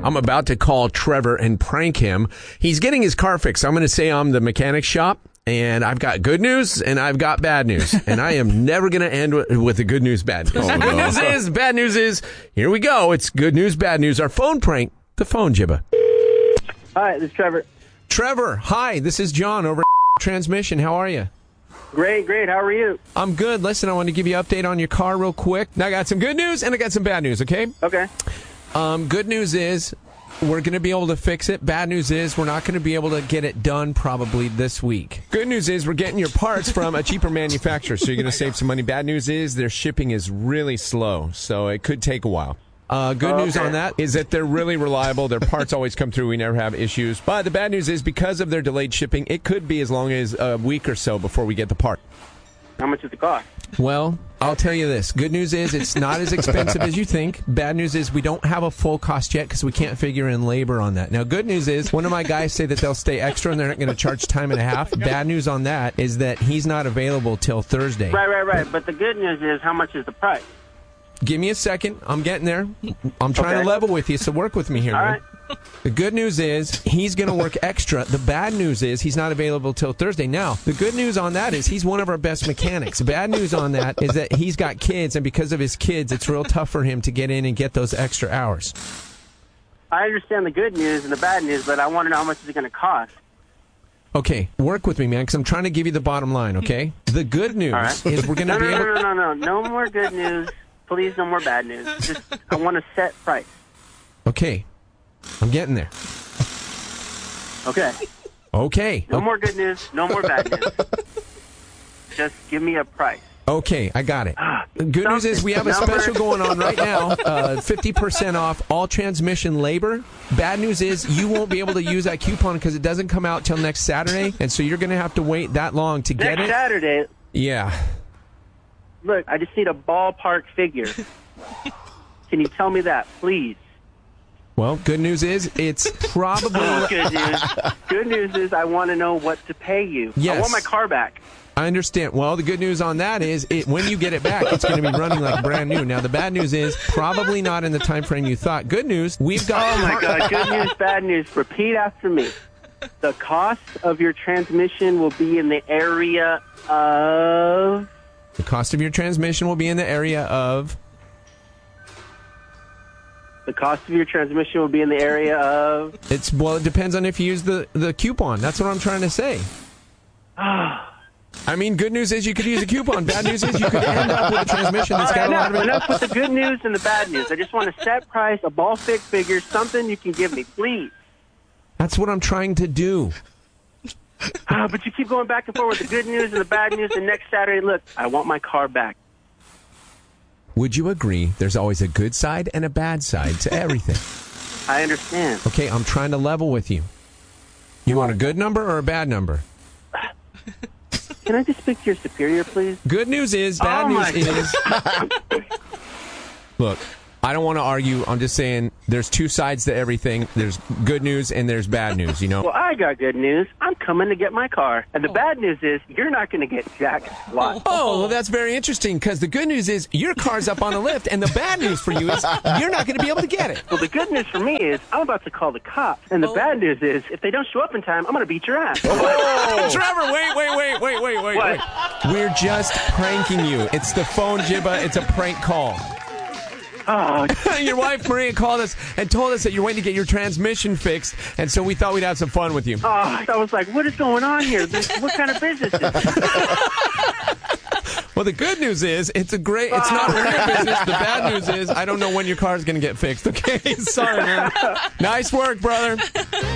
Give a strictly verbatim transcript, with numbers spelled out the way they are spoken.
I'm about to call Trevor and prank him. He's getting his car fixed. I'm going to say I'm the mechanic shop, and I've got good news, and I've got bad news. And I am never going to end with, with the good news, bad news. Oh, good no. news is, bad news is, here we go. It's good news, bad news. Our phone prank, the phone jibba. Hi, this is Trevor. Trevor, hi. This is John over at Transmission. How are you? Great, great. How are you? I'm good. Listen, I want to give you an update on your car real quick. Now, I got some good news, and I got some bad news, okay? Okay. Um, good news is we're going to be able to fix it. Bad news is we're not going to be able to get it done probably this week. Good news is we're getting your parts from a cheaper manufacturer, so you're going to save some money. Bad news is their shipping is really slow, so it could take a while. Uh, good okay. news on that is that they're really reliable. Their parts always come through. We never have issues. But the bad news is because of their delayed shipping, it could be as long as a week or so before we get the part. How much does it cost? Well, I'll tell you this. Good news is it's not as expensive as you think. Bad news is we don't have a full cost yet because we can't figure in labor on that. Now, good news is one of my guys say that they'll stay extra and they're not going to charge time and a half. Bad news on that is that he's not available till Thursday. Right, right, right. But the good news is how much is the price? Give me a second. I'm getting there. I'm trying okay. to level with you, so work with me here, All man. right. The good news is he's going to work extra. The bad news is he's not available till Thursday. Now, the good news on that is he's one of our best mechanics. Bad news on that is that he's got kids, and because of his kids, it's real tough for him to get in and get those extra hours. I understand the good news and the bad news, but I want to know how much is it going to cost. Okay, work with me, man, because I'm trying to give you the bottom line, okay? The good news right. is we're going to no, be no, able... No, no, no, no. No more good news. Please, no more bad news. Just, I want a set price. Okay, I'm getting there. Okay. Okay. No more good news. No more bad news. Just give me a price. Okay, I got it. Good Something. news is we have a Number. special going on right now, uh, fifty percent off all transmission labor. Bad news is you won't be able to use that coupon because it doesn't come out till next Saturday, and so you're going to have to wait that long to get Next it. Saturday. Yeah. Look, I just need a ballpark figure. Can you tell me that, please? Well, good news is it's probably... Oh, good news. Good news is I want to know what to pay you. Yes. I want my car back. I understand. Well, the good news on that is it, when you get it back, it's going to be running like brand new. Now, the bad news is probably not in the time frame you thought. Good news, we've got... Oh, my God. Good news, bad news. Repeat after me. The cost of your transmission will be in the area of... The cost of your transmission will be in the area of... The cost of your transmission will be in the area of... It's well, it depends on if you use the, the coupon. That's what I'm trying to say. I mean, good news is you could use a coupon. Bad news is you could end up with a transmission that's got a lot of it. Enough with the good news and the bad news. I just want a set price, a ball stick figure, something you can give me, please. That's what I'm trying to do. Uh, but you keep going back and forth with the good news and the bad news, and next Saturday, look, I want my car back. Would you agree there's always a good side and a bad side to everything? I understand. Okay, I'm trying to level with you. You want a good number or a bad number? Can I just speak to your superior, please? Good news is, bad oh news is... Look, I don't want to argue. I'm just saying there's two sides to everything. There's good news and there's bad news, you know? Well, I got good news. I'm coming to get my car. And the bad news is you're not going to get jack squat. Oh, well, that's very interesting because the good news is your car's up on the lift, and the bad news for you is you're not going to be able to get it. Well, the good news for me is I'm about to call the cops. And the oh. bad news is if they don't show up in time, I'm going to beat your ass. Oh. Trevor, wait, wait, wait, wait, wait, wait, what? wait. We're just pranking you. It's the phone jibba. It's a prank call. Oh. Your wife, Maria, called us and told us that you're waiting to get your transmission fixed, and so we thought we'd have some fun with you. Oh, I was like, what is going on here? This, what kind of business is this? Well, the good news is it's a great, it's not real business. The bad news is I don't know when your car's going to get fixed, okay? Sorry, man. Nice work, brother.